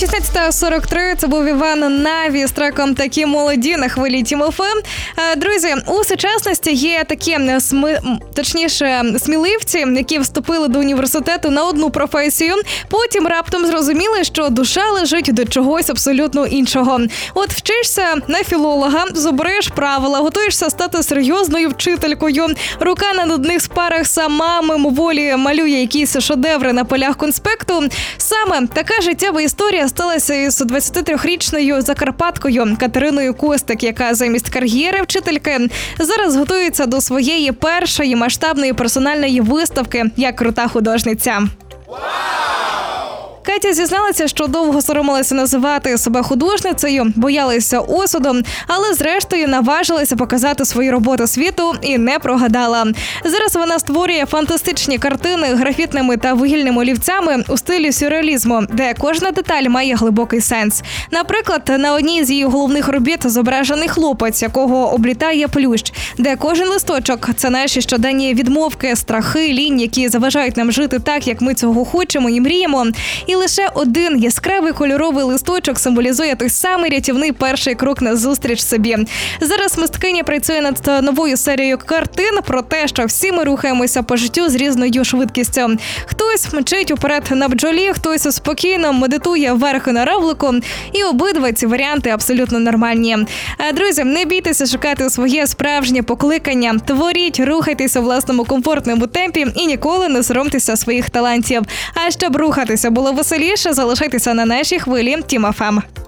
16:43 це був Іван Наві з треком «Такі молоді» на хвилі Тім ФМ. Друзі, у сучасності є такі, сміливці, які вступили до університету на одну професію, потім раптом зрозуміли, що душа лежить до чогось абсолютно іншого. От вчишся на філолога, зубриш правила, готуєшся стати серйозною вчителькою, рука на нудних спарах сама мимоволі малює якісь шедеври на полях конспекту. Саме така життєва історія сталася із 23-річною закарпаткою Катериною Костик, яка замість кар'єри вчительки зараз готується до своєї першої масштабної персональної виставки як крута художниця. Катя зізналася, що довго соромилася називати себе художницею, боялася осуду, але зрештою наважилася показати свої роботи світу і не прогадала. Зараз вона створює фантастичні картини графітними та вугільними олівцями у стилі сюрреалізму, де кожна деталь має глибокий сенс. Наприклад, на одній з її головних робіт зображений хлопець, якого облітає плющ, де кожен листочок – це наші щоденні відмовки, страхи, лінь, які заважають нам жити так, як ми цього хочемо і мріємо. І лише один яскравий кольоровий листочок символізує той самий рятівний перший крок назустріч собі. Зараз мисткиня працює над новою серією картин про те, що всі ми рухаємося по життю з різною швидкістю. Хтось мчить уперед на бджолі, хтось спокійно медитує вверх на равлику. І обидва ці варіанти абсолютно нормальні. Друзі, не бійтеся шукати своє справжнє покликання. Творіть, рухайтеся у власному комфортному темпі і ніколи не соромтеся своїх талантів. А щоб рухатися було веселіше, залишайтеся на нашій хвилі Тім ФМ.